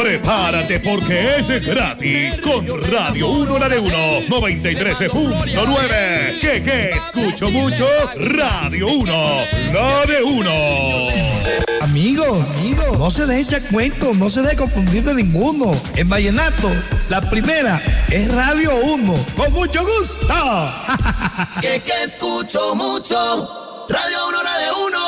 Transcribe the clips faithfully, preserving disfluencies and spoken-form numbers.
Prepárate porque es gratis con Radio uno, la de uno, noventa y tres punto nueve. ¿Qué, qué? ¿Escucho mucho? Radio uno, la de uno. Amigo, amigo, no se deje echar cuentos, no se deje confundir de ninguno. En vallenato, la primera es Radio uno. ¡Con mucho gusto! ¿Qué, qué? Escucho mucho. Radio uno, la de uno.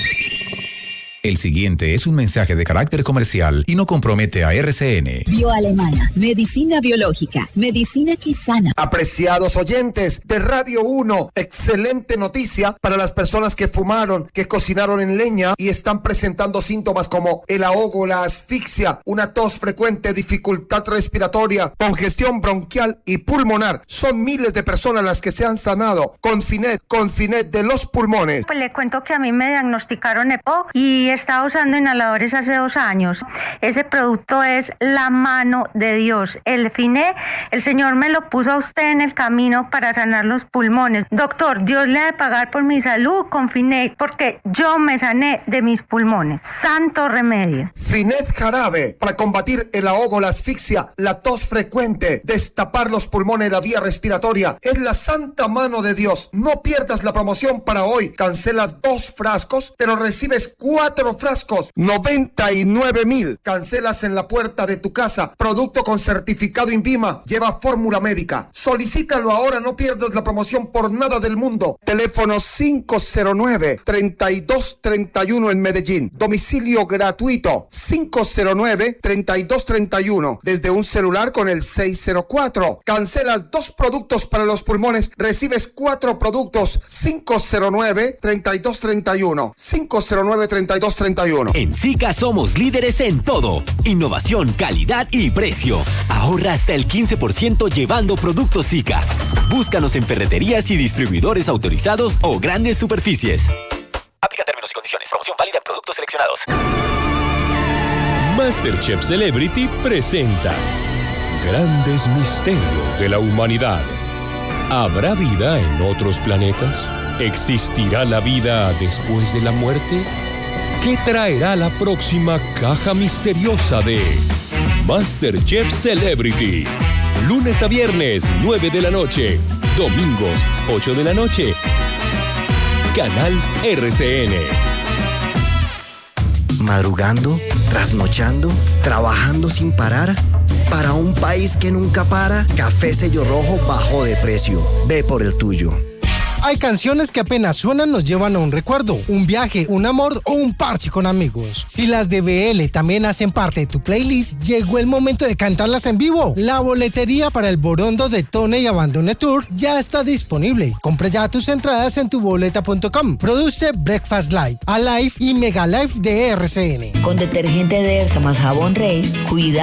El siguiente es un mensaje de carácter comercial y no compromete a R C N. Bioalemana, medicina biológica, medicina que sana. Apreciados oyentes de Radio uno, excelente noticia para las personas que fumaron, que cocinaron en leña y están presentando síntomas como el ahogo, la asfixia, una tos frecuente, dificultad respiratoria, congestión bronquial y pulmonar. Son miles de personas las que se han sanado. Confinet, Confinet de los pulmones. Pues le cuento que a mí me diagnosticaron E P O y estaba usando inhaladores hace dos años. Ese producto es la mano de Dios. El Finet, el Señor me lo puso a usted en el camino para sanar los pulmones. Doctor, Dios le ha de pagar por mi salud con Finet, porque yo me sané de mis pulmones. Santo remedio. Finet jarabe para combatir el ahogo, la asfixia, la tos frecuente, destapar los pulmones, la vía respiratoria. Es la santa mano de Dios. No pierdas la promoción para hoy. Cancelas dos frascos, pero recibes cuatro frascos, noventa y nueve mil. Cancelas en la puerta de tu casa. Producto con certificado INVIMA. Lleva fórmula médica. Solicítalo ahora, no pierdas la promoción por nada del mundo. Teléfono cinco cero nueve, treinta y dos treinta y uno en Medellín. Domicilio gratuito cinco cero nueve, treinta y dos treinta y uno. Desde un celular con el seis cero cuatro. Cancelas dos productos para los pulmones. Recibes cuatro productos. cinco cero nueve, treinta y dos treinta y uno. cinco cero nueve, treinta y dos treinta y uno. En Sika somos líderes en todo. Innovación, calidad y precio. Ahorra hasta el quince por ciento llevando productos Sika. Búscanos en ferreterías y distribuidores autorizados o grandes superficies. Aplica términos y condiciones. Promoción válida en productos seleccionados. MasterChef Celebrity presenta Grandes Misterios de la Humanidad. ¿Habrá vida en otros planetas? ¿Existirá la vida después de la muerte? ¿Qué traerá la próxima caja misteriosa de MasterChef Celebrity? Lunes a viernes, nueve de la noche. Domingos, ocho de la noche. Canal R C N. Madrugando, trasnochando, trabajando sin parar. Para un país que nunca para, Café Sello Rojo bajó de precio. Ve por el tuyo. Hay canciones que apenas suenan nos llevan a un recuerdo, un viaje, un amor o un parche con amigos. Si las de B L también hacen parte de tu playlist, llegó el momento de cantarlas en vivo. La boletería para el Borondo de Tone y Abandone Tour ya está disponible. Compra ya tus entradas en tu boleta punto com. Produce Breakfast Live, Alive y Mega Live de R C N. Con detergente Dersa más jabón Rey, cuida